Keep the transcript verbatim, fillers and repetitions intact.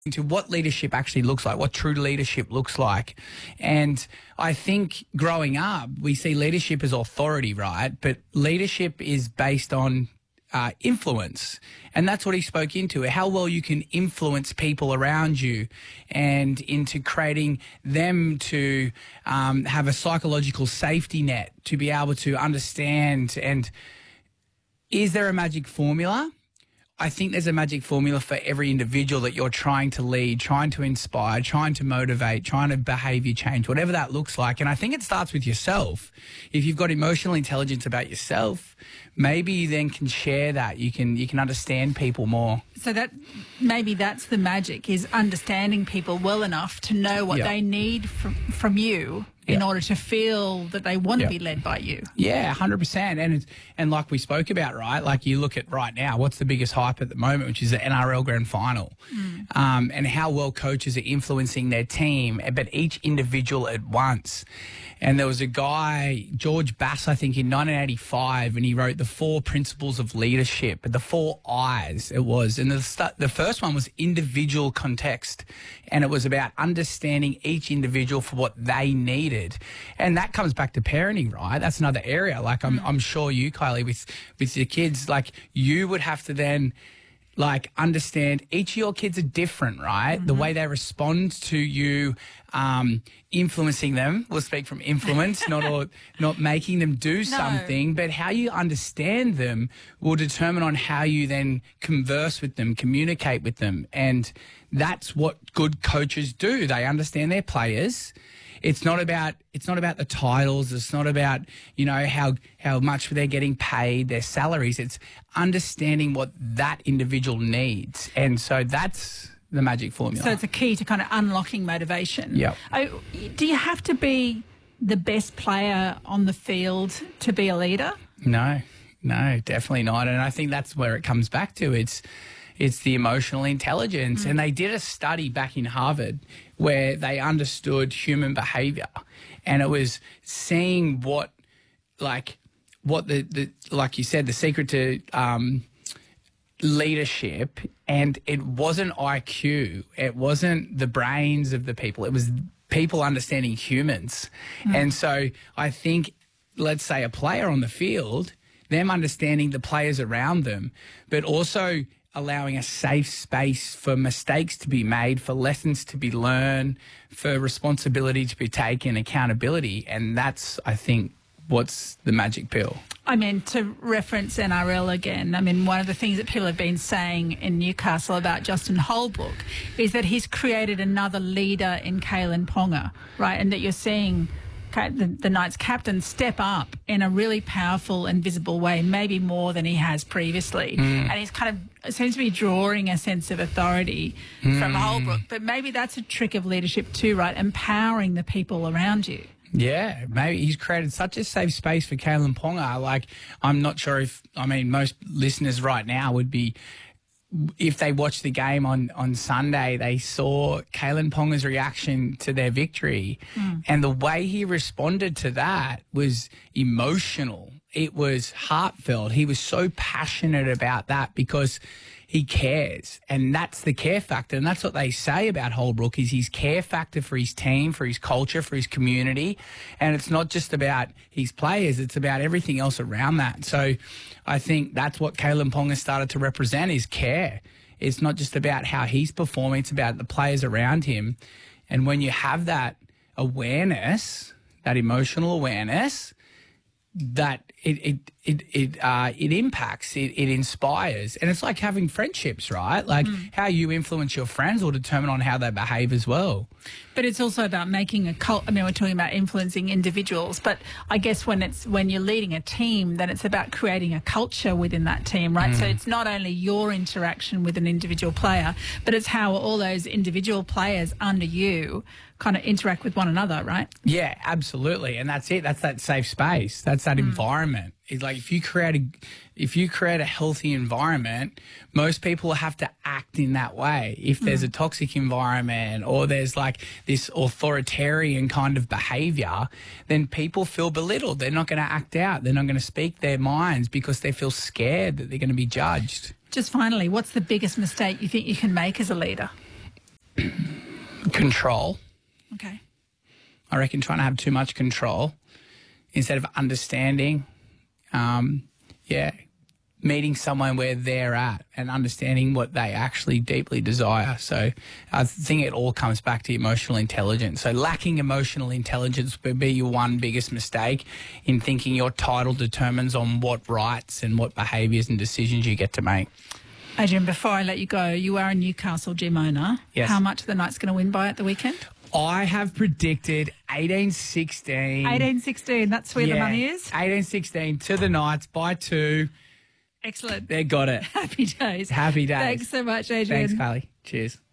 into what leadership actually looks like, what true leadership looks like. And I think growing up, we see leadership as authority, right? But leadership is based on uh, influence. And that's what he spoke into, how well you can influence people around you and into creating them to um, have a psychological safety net, to be able to understand. And is there a magic formula? I think there's a magic formula for every individual that you're trying to lead, trying to inspire, trying to motivate, trying to behaviour change, whatever that looks like. And I think it starts with yourself. If you've got emotional intelligence about yourself, maybe you then can share that. You can you can understand people more. So that maybe that's the magic, is understanding people well enough to know what Yep. they need from, from you in Yep. order to feel that they want Yep. to be led by you. Yeah, one hundred percent. And it's, and like we spoke about, right, like you look at right now, what's the biggest hype at the moment, which is the N R L Grand Final, mm. um, and how well coaches are influencing their team, but each individual at once. And there was a guy, George Bass, I think, in nineteen eighty-five, and he wrote the four principles of leadership, the four I's it was. And the, st- the first one was individual context, and it was about understanding each individual for what they needed. And that comes back to parenting, right? That's another area. Like I'm, mm. I'm sure you, Kylie, with, with your kids, like you would have to then like understand each of your kids are different, right? Mm-hmm. The way they respond to you, um, influencing them. We'll speak from influence, not or, not making them do no. something, but how you understand them will determine on how you then converse with them, communicate with them. And that's what good coaches do. They understand their players. It's not about it's not about the titles. It's not about, you know, how how much they're getting paid, their salaries. It's understanding what that individual needs. And so that's the magic formula. So it's a key to kind of unlocking motivation. Yeah. Oh, do you have to be the best player on the field to be a leader? No, no, definitely not. And I think that's where it comes back to. It's It's the emotional intelligence. Mm. And they did a study back in Harvard where they understood human behaviour, and it was seeing what, like, what the, the like you said, the secret to um, leadership. And it wasn't I Q. It wasn't the brains of the people. It was people understanding humans. Mm. And so I think, let's say a player on the field, them understanding the players around them, but also allowing a safe space for mistakes to be made, for lessons to be learned, for responsibility to be taken, accountability. And that's, I think, what's the magic pill. I mean, to reference N R L again, I mean, one of the things that people have been saying in Newcastle about Justin Holbrook is that he's created another leader in Kalyn Ponga, right? And that you're seeing the, the Knights captain step up in a really powerful and visible way, maybe more than he has previously. Mm. And he's kind of seems to be drawing a sense of authority mm. from Holbrook. But maybe that's a trick of leadership too, right? Empowering the people around you. Yeah, maybe he's created such a safe space for Kalyn Ponga. Like, I'm not sure if, I mean, most listeners right now would be, if they watched the game on, on Sunday, they saw Kalyn Ponga's reaction to their victory. Mm. And the way he responded to that was emotional. It was heartfelt. He was so passionate about that because he cares. And that's the care factor. And that's what they say about Holbrook, is his care factor for his team, for his culture, for his community. And it's not just about his players, it's about everything else around that. So I think that's what Kalyn Ponga started to represent, is care. It's not just about how he's performing, it's about the players around him. And when you have that awareness, that emotional awareness, that it it it it uh it impacts, it, it inspires. And it's like having friendships, right? Like mm. how you influence your friends will determine on how they behave as well. But it's also about making a cult. I mean, we're talking about influencing individuals, but I guess when it's when you're leading a team, then it's about creating a culture within that team, right? Mm. So it's not only your interaction with an individual player, but it's how all those individual players under you kind of interact with one another, right? Yeah, absolutely. And that's it. That's that safe space. That's that mm. environment. It's like if you create a if you create a healthy environment, most people have to act in that way. If there's mm. a toxic environment or there's like this authoritarian kind of behavior, then people feel belittled. They're not going to act out. They're not going to speak their minds because they feel scared that they're going to be judged. Just finally, what's the biggest mistake you think you can make as a leader? Control. Okay. I reckon trying to have too much control instead of understanding, um, yeah, meeting someone where they're at and understanding what they actually deeply desire. So I think it all comes back to emotional intelligence. So lacking emotional intelligence would be your one biggest mistake in thinking your title determines on what rights and what behaviours and decisions you get to make. Adrian, before I let you go, you are a Newcastle gym owner. Yes. How much are the Knights going to win by at the weekend? I have predicted eighteen sixteen. eighteen sixteen, that's where yeah, the money is? eighteen sixteen to the Knights by two. Excellent. They got it. Happy days. Happy days. Thanks so much, Adrian. Thanks, Kylie. Cheers.